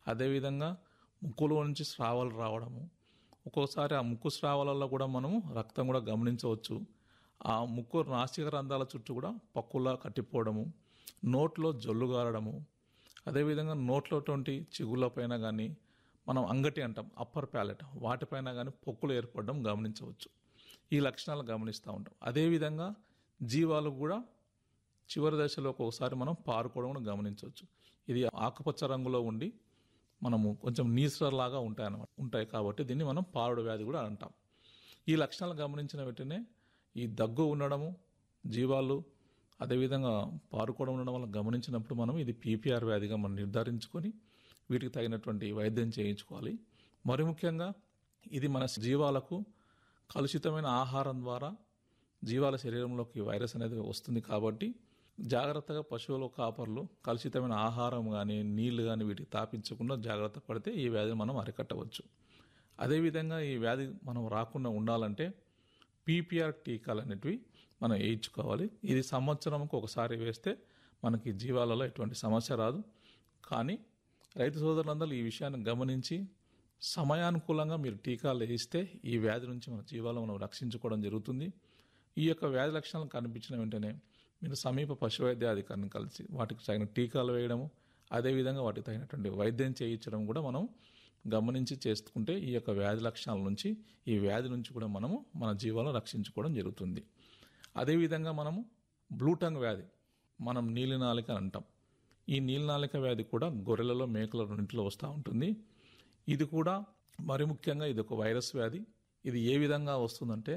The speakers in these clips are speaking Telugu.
అదేవిధంగా ముక్కులో నుంచి స్రావాలు రావడము, ఒక్కోసారి ఆ ముక్కు స్రావాలలో కూడా మనము రక్తం కూడా గమనించవచ్చు. ఆ ముక్కు నాసిక రంధ్రాల చుట్టూ కూడా పక్కులా కట్టిపోవడము, నోట్లో జొల్లు గారడము, అదేవిధంగా నోట్లోటువంటి చిగుళ్ళపైన కానీ మనం అంగటి అంటాం అప్పర్ ప్యాలెట్ వాటిపైన కానీ పొక్కులు ఏర్పడడం గమనించవచ్చు. ఈ లక్షణాలు గమనిస్తూ ఉంటాం. అదేవిధంగా జీవాలు కూడా చివరి దశలో ఒక్కొక్కసారి మనం పారుకోవడం కూడా గమనించవచ్చు. ఇది ఆకుపచ్చ రంగులో ఉండి మనము కొంచెం నీసలాగా ఉంటాయి కాబట్టి దీన్ని మనం పారుడు వ్యాధి కూడా అంటాం. ఈ లక్షణాలు గమనించిన వెంటనే ఈ దగ్గు ఉండడము, జీవాలు అదేవిధంగా పారుకోవడం ఉండడం వల్ల గమనించినప్పుడు మనం ఇది పీపీఆర్ వ్యాధిగా మనం నిర్ధారించుకొని వీటికి తగినటువంటి వైద్యం చేయించుకోవాలి. మరి ముఖ్యంగా ఇది మన జీవాలకు కలుషితమైన ఆహారం ద్వారా జీవాల శరీరంలోకి వైరస్ అనేది వస్తుంది కాబట్టి జాగ్రత్తగా పశువుల కాపర్లు కలుషితమైన ఆహారం కానీ నీళ్లు కానీ వీటికి తాపించకుండా జాగ్రత్త పడితే ఈ వ్యాధిని మనం అరికట్టవచ్చు. అదేవిధంగా ఈ వ్యాధి మనం రాకుండా ఉండాలంటే పీపీఆర్ టీకాలు అనేటివి మనం వేయించుకోవాలి. ఇది సంవత్సరంకు ఒకసారి వేస్తే మనకి జీవాలలో ఎటువంటి సమస్య రాదు. కానీ రైతు సోదరులందరూ ఈ విషయాన్ని గమనించి సమయానుకూలంగా మీరు టీకాలు వేయిస్తే ఈ వ్యాధి నుంచి మన జీవాలను మనం రక్షించుకోవడం జరుగుతుంది. ఈ యొక్క వ్యాధి లక్షణాలు కనిపించిన వెంటనే మీరు సమీప పశు వైద్యాధికారిని కలిసి వాటికి తగిన టీకాలు వేయడము, అదేవిధంగా వాటికి తగినటువంటి వైద్యం చేయించడం కూడా మనం గమనించి చేసుకుంటే ఈ యొక్క వ్యాధి లక్షణాల నుంచి ఈ వ్యాధి నుంచి కూడా మనము మన జీవాలను రక్షించుకోవడం జరుగుతుంది. అదేవిధంగా మనము బ్లూటంగ్ వ్యాధి మనం నీలినాలిక అంటాం. ఈ నీలినాలిక వ్యాధి కూడా గొర్రెలలో మేకల రెండింటిలో వస్తూ ఉంటుంది. ఇది కూడా మరి ముఖ్యంగా ఇది ఒక వైరస్ వ్యాధి. ఇది ఏ విధంగా వస్తుందంటే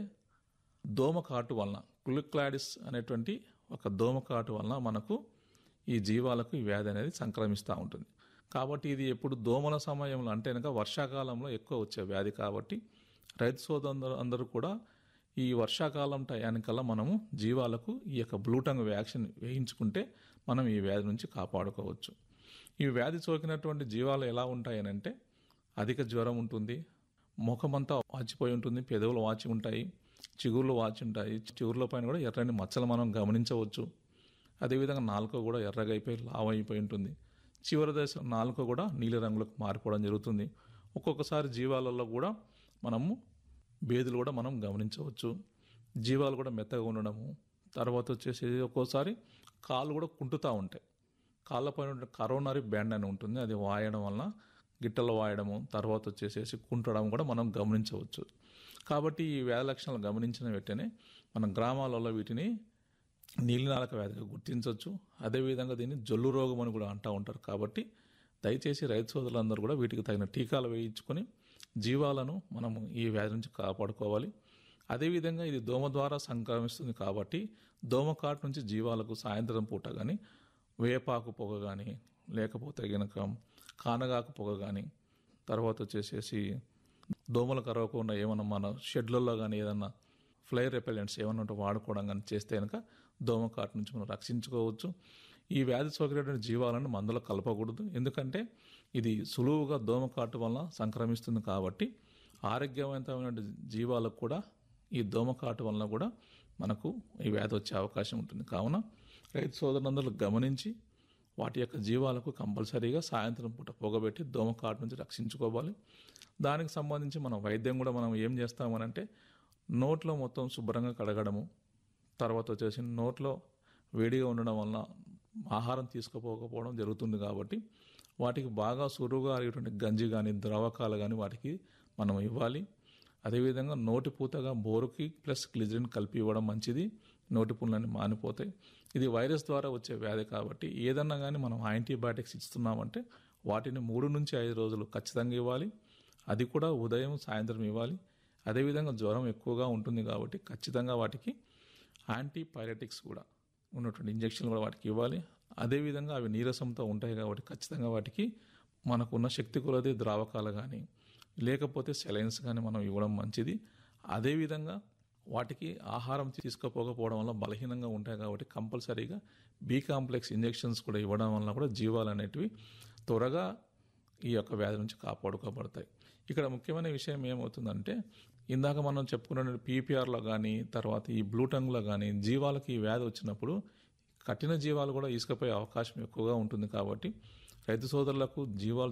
దోమకాటు వలన క్లుక్లాడిస్ అనేటువంటి ఒక దోమకాటు వలన మనకు ఈ జీవాలకు ఈ వ్యాధి అనేది సంక్రమిస్తూ ఉంటుంది. కాబట్టి ఇది ఎప్పుడు దోమల సమయంలో అంటే కనుక వర్షాకాలంలో ఎక్కువ వచ్చే వ్యాధి కాబట్టి రైతు సోదరులు అందరూ కూడా ఈ వర్షాకాలం టయానికల్లా మనము జీవాలకు ఈ యొక్క బ్లూటంగ్ వ్యాక్సిన్ వేయించుకుంటే మనం ఈ వ్యాధి నుంచి కాపాడుకోవచ్చు. ఈ వ్యాధి సోకినటువంటి జీవాలు ఎలా ఉంటాయనంటే అధిక జ్వరం ఉంటుంది, ముఖమంతా వాచిపోయి ఉంటుంది, పెదవులు వాచి ఉంటాయి, చిగుర్లు వాచి ఉంటాయి, చిగుర్ల పైన కూడా ఎర్రని మచ్చలు మనం గమనించవచ్చు. అదేవిధంగా నాలుక కూడా ఎర్రగా అయిపోయి లావు అయిపోయి ఉంటుంది. చివరి దశ నాలుక కూడా నీలి రంగులకు మారిపోవడం జరుగుతుంది. ఒక్కొక్కసారి జీవాలలో కూడా మనము బేదులు కూడా మనం గమనించవచ్చు. జీవాలు కూడా మెత్తగా ఉండడము, తర్వాత వచ్చేసి ఒక్కోసారి కాళ్ళు కూడా కుంటుతూ ఉంటాయి. కాళ్ళపైన కరోనరీ బ్యాండ్ అని ఉంటుంది, అది వాయడం వలన గిట్టలు వాయడము, తర్వాత వచ్చేసేసి కుంటడం కూడా మనం గమనించవచ్చు. కాబట్టి ఈ వ్యాధి లక్షణాలు గమనించిన వెంటనే మన గ్రామాలలో వీటిని నీలినాలక వ్యాధిగా గుర్తించవచ్చు. అదేవిధంగా దీన్ని జొల్లు రోగం అని కూడా అంటూ ఉంటారు. కాబట్టి దయచేసి రైతు సోదరులందరూ కూడా వీటికి తగిన టీకాలు వేయించుకొని జీవాలను మనము ఈ వ్యాధి నుంచి కాపాడుకోవాలి. అదేవిధంగా ఇది దోమ ద్వారా సంక్రమిస్తుంది కాబట్టి దోమకాటు నుంచి జీవాలకు సాయంత్రం పూట కానీ వేపాకు పొగ కానీ లేకపోతే గనక కానగాకు పొగ కానీ తర్వాత వచ్చేసేసి దోమలు కరవకుండా ఏమన్నా మన షెడ్లలో కానీ ఏదన్నా ఫ్లై రెపెలెంట్స్ ఏమన్నా ఉంటే వాడుకోవడం కానీ చేస్తే కనుక దోమకాటు నుంచి మనం రక్షించుకోవచ్చు. ఈ వ్యాధి సోకినటువంటి జీవాలను మందులో కలపకూడదు, ఎందుకంటే ఇది సులువుగా దోమకాటు వలన సంక్రమిస్తుంది కాబట్టి ఆరోగ్యవంతమైన జీవాలకు కూడా ఈ దోమకాటు వలన కూడా మనకు ఈ వ్యాధి వచ్చే అవకాశం ఉంటుంది. కావున రైతు సోదరులందరూ గమనించి వాటి యొక్క జీవాలకు కంపల్సరీగా సాయంత్రం పూట పొగబెట్టి దోమకాటు నుంచి రక్షించుకోవాలి. దానికి సంబంధించి మనం వైద్యం కూడా మనం ఏం చేస్తామనంటే నోట్లో మొత్తం శుభ్రంగా కడగడము, తర్వాత వచ్చేసి నోట్లో వేడిగా ఉండడం వలన ఆహారం తీసుకుపోకపోవడం జరుగుతుంది కాబట్టి వాటికి బాగా సురువుగా అరిగేటువంటి గంజి కానీ ద్రవకాలు కానీ వాటికి మనం ఇవ్వాలి. అదేవిధంగా నోటి పూతగా బోరుకి ప్లస్ గ్లిజరిన్ కలిపి ఇవ్వడం మంచిది. నోటి పుండ్లన్నీ మానిపోతాయి. ఇది వైరస్ ద్వారా వచ్చే వ్యాధి కాబట్టి ఏదన్నా కానీ మనం యాంటీబయాటిక్స్ ఇస్తున్నామంటే వాటిని 3 నుంచి 5 రోజులు ఖచ్చితంగా ఇవ్వాలి. అది కూడా ఉదయం సాయంత్రం ఇవ్వాలి. అదేవిధంగా జ్వరం ఎక్కువగా ఉంటుంది కాబట్టి ఖచ్చితంగా వాటికి యాంటీపైరెటిక్స్ కూడా ఉన్నటువంటి ఇంజక్షన్లు కూడా వాటికి ఇవ్వాలి. అదేవిధంగా అవి నీరసంతో ఉంటాయి కాబట్టి ఖచ్చితంగా వాటికి మనకున్న శక్తి కొలది ద్రావకాలు కానీ లేకపోతే సెలైన్స్ కానీ మనం ఇవ్వడం మంచిది. అదేవిధంగా వాటికి ఆహారం తీసుకుపోకపోవడం వల్ల బలహీనంగా ఉంటాయి కాబట్టి కంపల్సరీగా బి కాంప్లెక్స్ ఇంజెక్షన్స్ కూడా ఇవ్వడం వల్ల కూడా జీవాలు అనేటివి త్వరగా ఈ యొక్క వ్యాధి నుంచి కాపాడుకోబడతాయి. ఇక్కడ ముఖ్యమైన విషయం ఏమవుతుందంటే ఇందాక మనం చెప్పుకున్న పీపీఆర్లో కానీ తర్వాత ఈ బ్లూటంగ్లో కానీ జీవాలకి ఈ వ్యాధి వచ్చినప్పుడు కఠిన జీవాలు కూడా ఈసుకపోయే అవకాశం ఎక్కువగా ఉంటుంది. కాబట్టి రైతు సోదరులకు జీవాలు